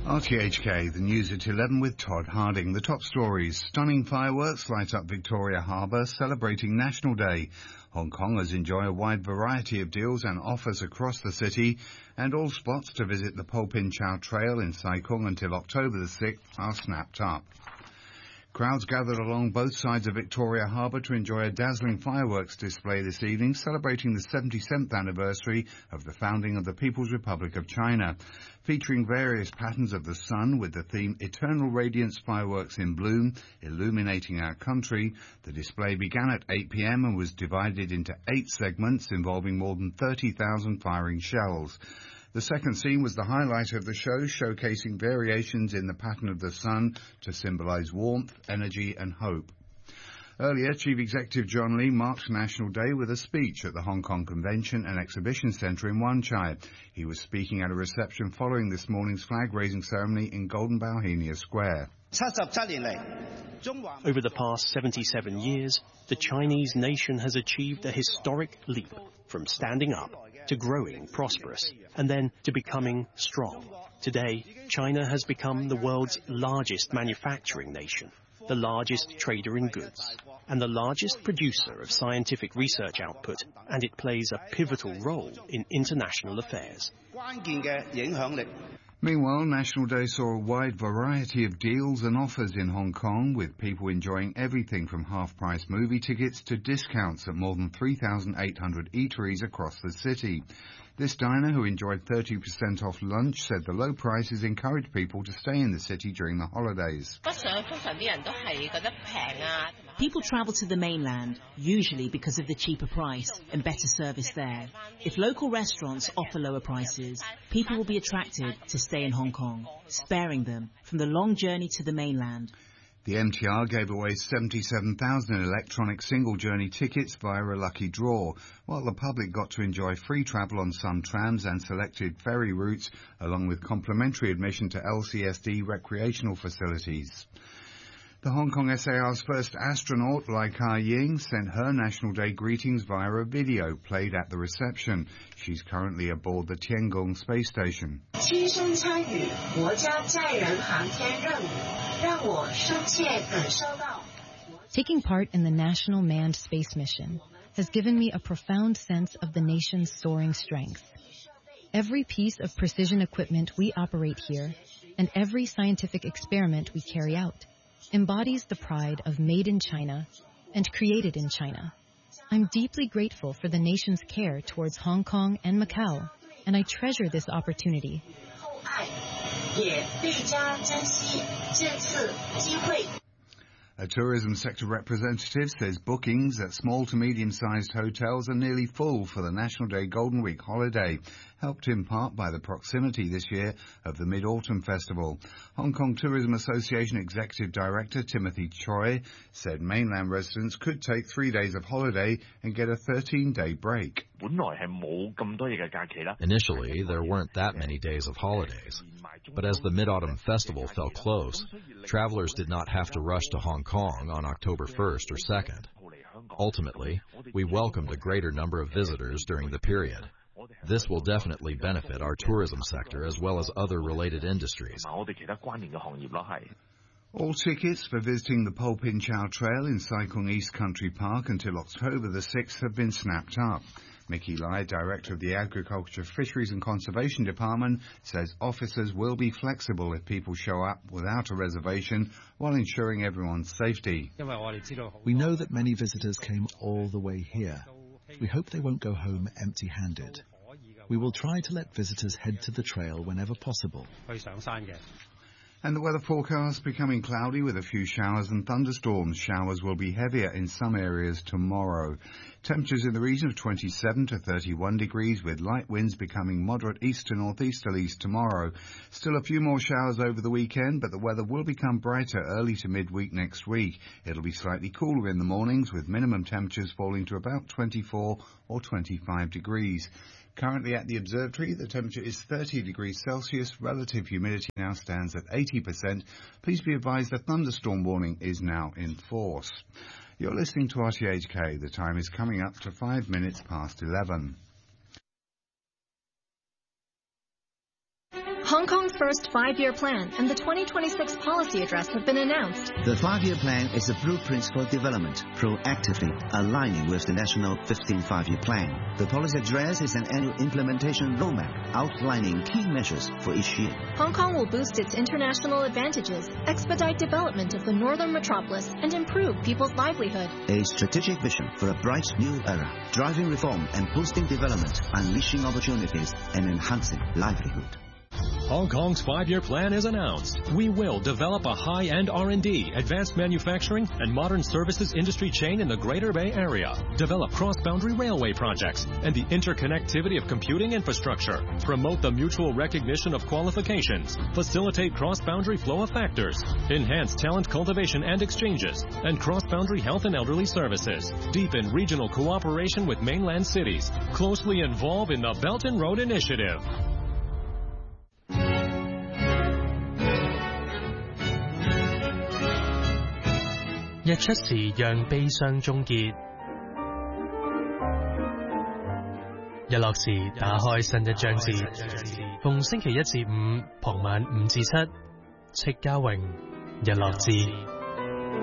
RTHK, the news at 11 with Todd Harding. The top stories. Stunning fireworks light up Victoria Harbour, celebrating National Day. Hong Kongers enjoy a wide variety of deals and offers across the city, and all spots to visit the Po Pin Chau Trail in Sai Kung until October the 6th are snapped up. Crowds gathered along both sides of Victoria Harbour to enjoy a dazzling fireworks display this evening, celebrating the 77th anniversary of the founding of the People's Republic of China. Featuring various patterns of the sun with the theme Eternal Radiance Fireworks in Bloom, illuminating our country, the display began at 8 p.m. and was divided into 8 segments involving more than 30,000 firing shells. The second scene was the highlight of the show, showcasing variations in the pattern of the sun to symbolise warmth, energy and hope. Earlier, Chief Executive John Lee marked National Day with a speech at the Hong Kong Convention and Exhibition Centre in Wan Chai. He was speaking at a reception following this morning's flag-raising ceremony in Golden Bauhinia Square. Over the past 77 years, the Chinese nation has achieved a historic leap from standing up to growing prosperous, and then to becoming strong. Today, China has become the world's largest manufacturing nation, the largest trader in goods, and the largest producer of scientific research output, and it plays a pivotal role in international affairs. Meanwhile, National Day saw a wide variety of deals and offers in Hong Kong, with people enjoying everything from half-price movie tickets to discounts at more than 3,800 eateries across the city. This diner, who enjoyed 30% off lunch, said the low prices encouraged people to stay in the city during the holidays. People travel to the mainland, usually because of the cheaper price and better service there. If local restaurants offer lower prices, people will be attracted to stay in Hong Kong, sparing them from the long journey to the mainland. The MTR gave away 77,000 electronic single-journey tickets via a lucky draw, while the public got to enjoy free travel on some trams and selected ferry routes, along with complimentary admission to LCSD recreational facilities. The Hong Kong SAR's first astronaut, Lai Ka-ying, sent her National Day greetings via a video played at the reception. She's currently aboard the Tiangong space station. Taking part in the National Manned Space Mission has given me a profound sense of the nation's soaring strength. Every piece of precision equipment we operate here, and every scientific experiment we carry out, embodies the pride of made in China and created in China. I'm deeply grateful for the nation's care towards Hong Kong and Macau, and I treasure this opportunity. A tourism sector representative says bookings at small to medium-sized hotels are nearly full for the National Day Golden Week holiday, helped in part by the proximity this year of the Mid-Autumn Festival. Hong Kong Tourism Association Executive Director Timothy Choi said mainland residents could take 3 days of holiday and get a 13-day break. Initially, there weren't that many days of holidays, but as the Mid-Autumn Festival fell close, travelers did not have to rush to Hong Kong on October 1st or 2nd. Ultimately, we welcomed a greater number of visitors during the period. This will definitely benefit our tourism sector as well as other related industries. All tickets for visiting the Po Pin Chau Trail in Sai Kung East Country Park until October the 6th have been snapped up. Mickey Lai, Director of the Agriculture, Fisheries and Conservation Department, says officers will be flexible if people show up without a reservation while ensuring everyone's safety. We know that many visitors came all the way here. We hope they won't go home empty-handed. We will try to let visitors head to the trail whenever possible. And the weather forecast becoming cloudy with a few showers and thunderstorms. Showers will be heavier in some areas tomorrow. Temperatures in the region of 27 to 31 degrees with light winds becoming moderate east to northeasterlies tomorrow. Still a few more showers over the weekend, but the weather will become brighter early to midweek next week. It'll be slightly cooler in the mornings with minimum temperatures falling to about 24 or 25 degrees. Currently at the observatory, the temperature is 30 degrees Celsius. Relative humidity now stands at 80%. Please be advised a thunderstorm warning is now in force. You're listening to RTHK. The time is coming up to 5 minutes past 11. Hong Kong's first 5-year plan and the 2026 policy address have been announced. The 5-year plan is a blueprint for development, proactively aligning with the national 15th 5-year plan. The policy address is an annual implementation roadmap outlining key measures for each year. Hong Kong will boost its international advantages, expedite development of the northern metropolis, and improve people's livelihood. A strategic vision for a bright new era, driving reform and boosting development, unleashing opportunities and enhancing livelihood. Hong Kong's 5-year plan is announced. We will develop a high-end R&D, advanced manufacturing, and modern services industry chain in the Greater Bay Area. Develop cross-boundary railway projects and the interconnectivity of computing infrastructure. Promote the mutual recognition of qualifications. Facilitate cross-boundary flow of factors. Enhance talent cultivation and exchanges. And cross-boundary health and elderly services. Deepen regional cooperation with mainland cities. Closely involve in the Belt and Road Initiative. 日出時讓悲傷終結，日落時打開新一章節。逢星期1至5傍晚5至7，戚家榮，日落誌。